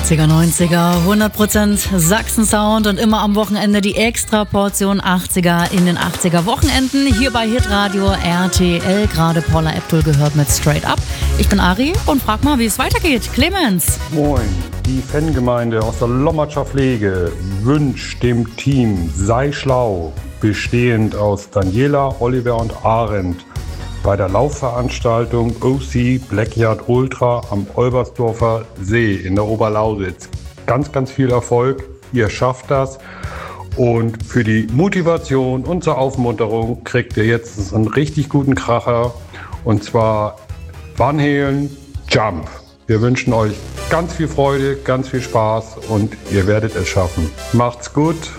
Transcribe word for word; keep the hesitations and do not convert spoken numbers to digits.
achtziger, neunziger, hundert Prozent Sachsen-Sound und immer am Wochenende die extra Portion achtziger in den achtziger Wochenenden. Hier bei Hitradio R T L, gerade Paula Abdul gehört mit Straight Up. Ich bin Ari und frag mal, wie es weitergeht. Clemens. Moin, die Fangemeinde aus der Lommatscher Pflege wünscht dem Team Sei Schlau, bestehend aus Daniela, Oliver und Arendt, bei der Laufveranstaltung O C Blackyard Ultra am Olbersdorfer See in der Oberlausitz. Ganz, ganz viel Erfolg, ihr schafft das. Und für die Motivation und zur Aufmunterung kriegt ihr jetzt einen richtig guten Kracher. Und zwar Van Halen Jump. Wir wünschen euch ganz viel Freude, ganz viel Spaß und ihr werdet es schaffen. Macht's gut.